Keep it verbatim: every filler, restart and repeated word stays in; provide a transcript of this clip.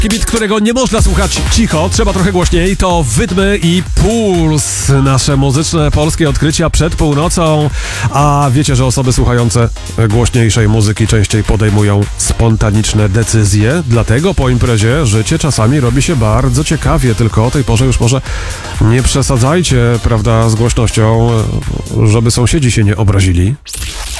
Taki bit, którego nie można słuchać cicho, trzeba trochę głośniej, to Wydmy i Puls. Nasze muzyczne polskie odkrycia przed północą. A wiecie, że osoby słuchające głośniejszej muzyki częściej podejmują spontaniczne decyzje. Dlatego po imprezie życie czasami robi się bardzo ciekawie, tylko o tej porze już może nie przesadzajcie, prawda, z głośnością, żeby sąsiedzi się nie obrazili.